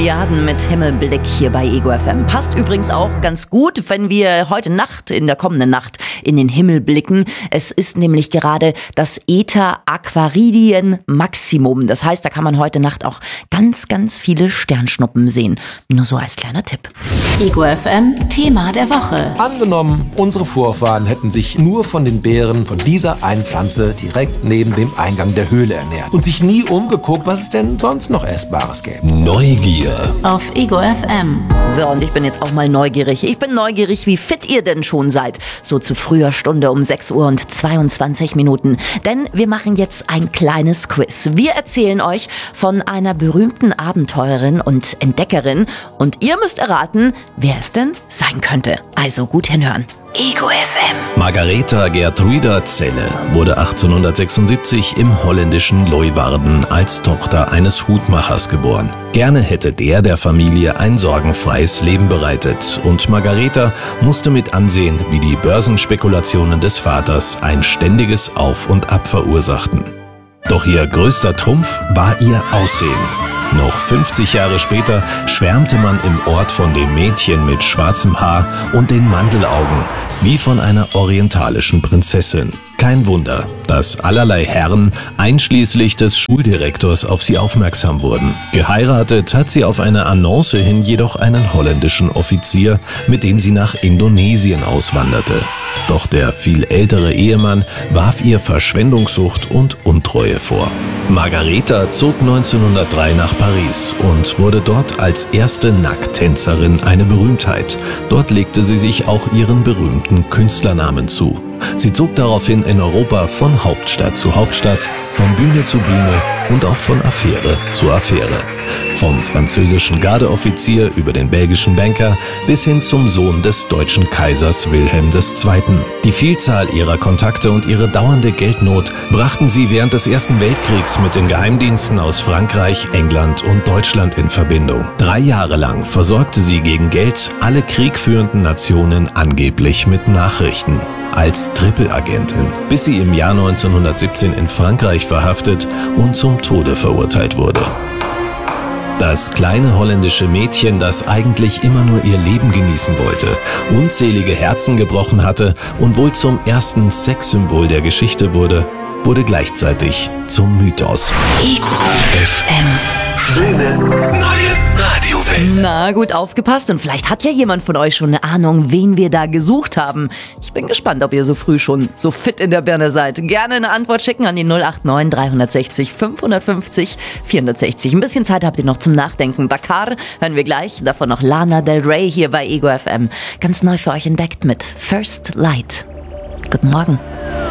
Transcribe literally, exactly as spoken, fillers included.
Plejaden mit Himmelblick hier bei Ego F M. Passt übrigens auch ganz gut, wenn wir heute Nacht, in der kommenden Nacht, in den Himmel blicken. Es ist nämlich gerade das Eta Aquaridien Maximum. Das heißt, da kann man heute Nacht auch ganz, ganz viele Sternschnuppen sehen. Nur so als kleiner Tipp. Ego F M, Thema der Woche. Angenommen, unsere Vorfahren hätten sich nur von den Beeren von dieser einen Pflanze direkt neben dem Eingang der Höhle ernährt und sich nie umgeguckt, was es denn sonst noch Essbares gäbe. Neugier. Auf Ego F M. So, und ich bin jetzt auch mal neugierig. Ich bin neugierig, wie fit ihr denn schon seid. So zu früher Stunde um sechs Uhr und zweiundzwanzig Minuten. Denn wir machen jetzt ein kleines Quiz. Wir erzählen euch von einer berühmten Abenteurerin und Entdeckerin. Und ihr müsst erraten, wer es denn sein könnte. Also gut hinhören. Ego F M. Margaretha Gertruida Zelle wurde achtzehnhundertsechsundsiebzig im holländischen Leeuwarden als Tochter eines Hutmachers geboren. Gerne hätte der der Familie ein sorgenfreies Leben bereitet und Margaretha musste mit ansehen, wie die Börsenspekulationen des Vaters ein ständiges Auf und Ab verursachten. Doch ihr größter Trumpf war ihr Aussehen. Noch fünfzig Jahre später schwärmte man im Ort von dem Mädchen mit schwarzem Haar und den Mandelaugen, wie von einer orientalischen Prinzessin. Kein Wunder, dass allerlei Herren, einschließlich des Schuldirektors, auf sie aufmerksam wurden. Geheiratet hat sie auf eine Annonce hin jedoch einen holländischen Offizier, mit dem sie nach Indonesien auswanderte. Doch der viel ältere Ehemann warf ihr Verschwendungssucht und Untreue vor. Margaretha zog neunzehnhundertdrei nach Paris und wurde dort als erste Nackttänzerin eine Berühmtheit. Dort legte sie sich auch ihren berühmten Künstlernamen zu. Sie zog daraufhin in Europa von Hauptstadt zu Hauptstadt, von Bühne zu Bühne und auch von Affäre zu Affäre. Vom französischen Gardeoffizier über den belgischen Banker bis hin zum Sohn des deutschen Kaisers Wilhelm der Zweite. Die Vielzahl ihrer Kontakte und ihre dauernde Geldnot brachten sie während des Ersten Weltkriegs mit den Geheimdiensten aus Frankreich, England und Deutschland in Verbindung. Drei Jahre lang versorgte sie gegen Geld alle kriegführenden Nationen angeblich mit Nachrichten. Als Trippelagentin, bis sie im Jahr neunzehnhundertsiebzehn in Frankreich verhaftet und zum Tode verurteilt wurde. Das kleine holländische Mädchen, das eigentlich immer nur ihr Leben genießen wollte, unzählige Herzen gebrochen hatte und wohl zum ersten Sexsymbol der Geschichte wurde, wurde gleichzeitig zum Mythos. Ego F M. Schöne neue Radiowelt. Na, gut aufgepasst. Und vielleicht hat ja jemand von euch schon eine Ahnung, wen wir da gesucht haben. Ich bin gespannt, ob ihr so früh schon so fit in der Birne seid. Gerne eine Antwort schicken an die null acht neun drei sechs null fünfhundertfünfzig vierhundertsechzig. Ein bisschen Zeit habt ihr noch zum Nachdenken. Dakar hören wir gleich. Davon noch Lana Del Rey hier bei Ego F M. Ganz neu für euch entdeckt mit First Light. Guten Morgen.